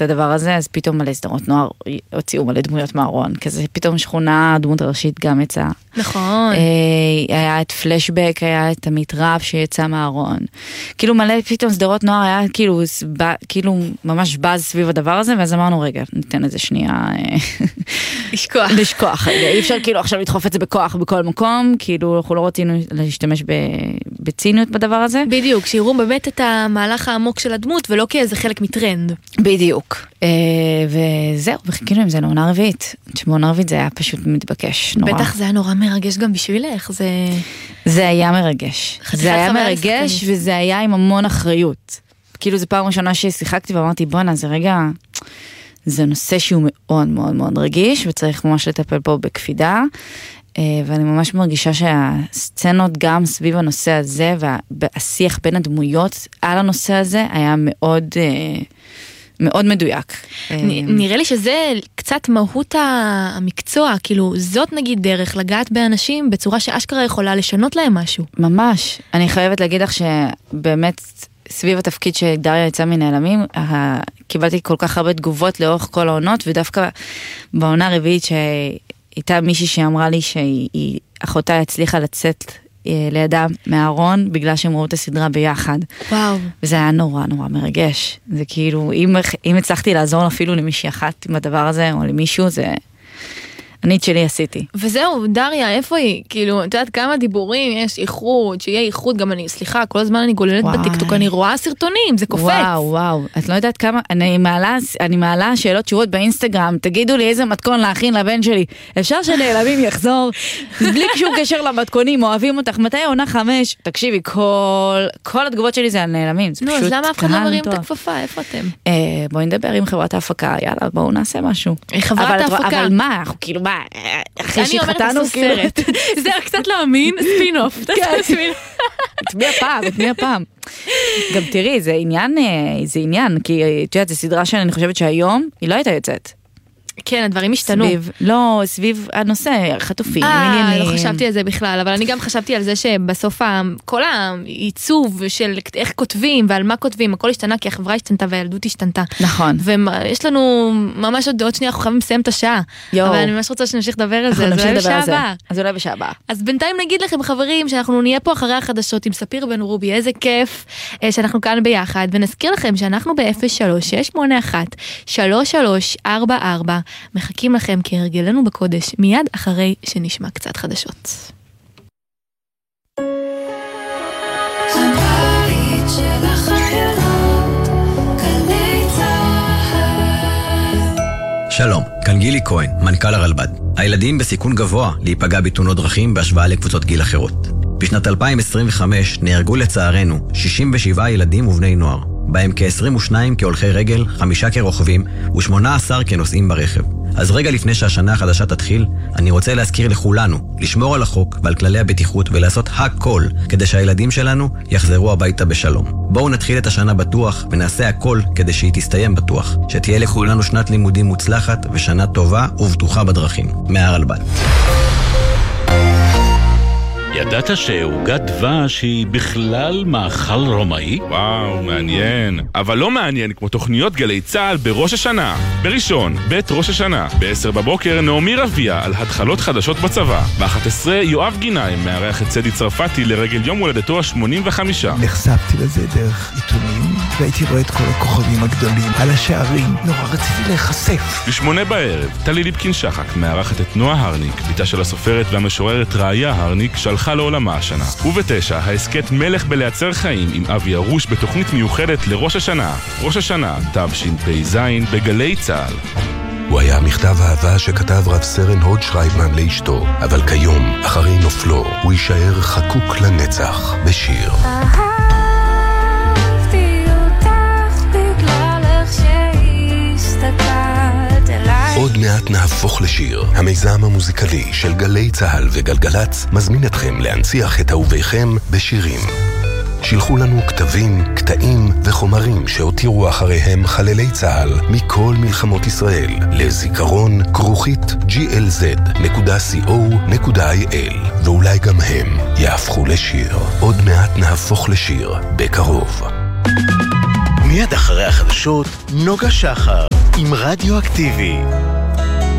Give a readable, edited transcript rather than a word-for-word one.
את הדבר הזה, אז פתאום מלא סדרות נוער הוציאו מלא דמויות מהארון, כזה פתאום שכונה, דמות הראשית גם יצאה. נכון. היה את פלשבק, היה את עמית רב שיצא מהארון. כאילו מלא פתאום סדרות נוער היה כאילו ממש באז סביב הדבר הזה, ואז אמרנו רגע, ניתן איזה שנייה לשכוח. אי אפשר כאילו עכשיו לדחוף את זה בכוח בכל מקום, כאילו אנחנו לא רוצים להשתמש בציניות בדבר הזה. בדיוק, שיראו באמת את המהלך העמוק של הדמות, ולא כאיזה חלק מטרנד. בדיוק. וזהו, וחיכינו עם זה לעונה רביעית. שבעונה רביעית זה היה פשוט מתבקש נורא. בטח זה היה נורא מרגש גם בשבילך. זה היה מרגש. זה היה מרגש, וזה היה עם המון אחריות. כאילו זו פעם ראשונה ששיחקתי ואמרתי, בוא'נה, זה רגע, זה נושא שהוא מאוד מאוד מאוד רגיש, וצריך ממש לטפל פה בקפידה, ואני ממש מרגישה שהסצנות גם סביב הנושא הזה, והשיח בין הדמויות על הנושא הזה, היה מאוד מאוד מדויק. נראה לי שזה קצת מהות המקצוע, כאילו זאת נגיד דרך לגעת באנשים בצורה שאשכרה יכולה לשנות להם משהו. ממש. אני חייבת להגיד לך שבאמת סביב התפקיד שדריה יצא מנעלמים, קיבלתי כל כך הרבה תגובות לאורך כל העונות, ודווקא בעונה הרביעית שהייתה מישהי שאמרה לי שהיא אחותה הצליחה לצאת לידה מהארון, בגלל שהם ראו את הסדרה ביחד. וואו. וזה היה נורא נורא מרגש. זה כאילו, אם הצלחתי לעזור אפילו למישהי אחת עם הדבר הזה, או למישהו, זה אני את שלי עשיתי. וזהו, דריה, איפה היא? כאילו, את יודעת כמה דיבורים, יש איחוד, שיהיה איחוד, גם אני, סליחה, כל הזמן אני גוללת בטיקטוק, אני רואה סרטונים, זה קופץ. וואו, את לא יודעת כמה, אני מעלה שאלות תשובות באינסטגרם, תגידו לי איזה מתכון להכין לבן שלי, אפשר שנעלמים יחזור, בלי שום קשר למתכונים, אוהבים אותך, מתי עונה 5? תקשיבי, כל התגובות שלי זה על נעלמים, נו, אז למה אף אחד לא מרים את הכפפה? איפה אתם? בואי נדבר עם חברת ההפקה, יאללה, בואו נעשה משהו. חברת ההפקה. אבל מה, אנחנו כאילו אחרי שהתחתנו, זה קצת להאמין, ספין-אוף. את מי הפעם? גם תראי, זה עניין, כי את יודעת, זו סדרה שאני חושבת שהיום היא לא הייתה יוצאת. כן, הדברים השתנו. סביב הנושא, חטופים, עניינים. לא חשבתי על זה בכלל, אבל אני גם חשבתי על זה שבסוף כל העיצוב של איך כותבים ועל מה כותבים, הכל השתנה, כי החברה השתנתה והילדות השתנתה. נכון. ויש לנו ממש עוד שנייה, אנחנו חייבים לסיים את השעה. אבל אני ממש רוצה שנמשיך לדבר על זה, אז אולי בשעה הבאה. אז בינתיים נגיד לכם, חברים, שאנחנו נהיה פה אחרי החדשות עם ספיר בן רובי, איזה כיף שאנחנו כאן ביחד, ונזכיר לכם שאנחנו ב-03-681-3344 מחכים לכם כהרגלנו בקודש, מיד אחרי שנשמע קצת חדשות. הבית של החיילות, גלי צהל. שלום, כאן גילי כהן, מנכ"ל הרלב"ד. הילדים בסיכון גבוה להיפגע בתאונות דרכים בהשוואה לקבוצות גיל אחרות. בשנת 2025 נהרגו לצערנו 67 ילדים ובני נוער, בהם כ-22 כהולכי רגל, 5 כרוכבים ו-18 כנוסעים ברכב. אז רגע לפני שהשנה החדשה תתחיל, אני רוצה להזכיר לכולנו לשמור על החוק ועל כללי הבטיחות ולעשות הכל כדי שהילדים שלנו יחזרו הביתה בשלום. בואו נתחיל את השנה בטוח ונעשה הכל כדי שהיא תסתיים בטוח, שתהיה לכולנו שנת לימודים מוצלחת ושנה טובה ובטוחה בדרכים. מהרלב"ד. ידעת שעוגת דבש היא בכלל מאכל רומאי? וואו, מעניין. אבל לא מעניין כמו תוכניות גלי צהל בראש השנה. בראשון, בית ראש השנה. ב-10 בבוקר, נעמי רביה על התחלות חדשות בצבא. ב-11, יואב גיניים מארח את צדי צרפתי לרגל יום הולדתו ה-85. נחשפתי לזה דרך עיתונים, והייתי רואה את כל הכוכבים הגדולים על השערים. נורא רציתי להיחשף. ב-8 בערב, טלי ליפקין שחק מארחת את נועה הרניק, ביתה של הסופרת והמשוררת ראיה הרניק, שהלכה לעולמה השנה. וב-9, העסקת מלך בלייצר חיים עם אבי ארוש בתוכנית מיוחדת לראש השנה. ראש השנה, תשפ"ז בגלי צהל. הוא היה מכתב אהבה שכתב רב סרן הוד שרייבמן לאשתו, אבל כיום, אחרי נופלו, הוא יישאר חקוק לנצח בשיר. עוד מעט נהפוך לשיר. המיזם המוזיקלי של גלי צהל וגלגלץ מזמין אתכם להנציח את אהוביכם בשירים. שילחו לנו כתבים, קטעים וחומרים שהותירו אחריהם חללי צהל מכל מלחמות ישראל לזיכרון glz.co.il, ואולי גם הם יהפכו לשיר. עוד מעט נהפוך לשיר בקרוב. מיד אחרי החדשות, נוגה שחר עם רדיו אקטיבי.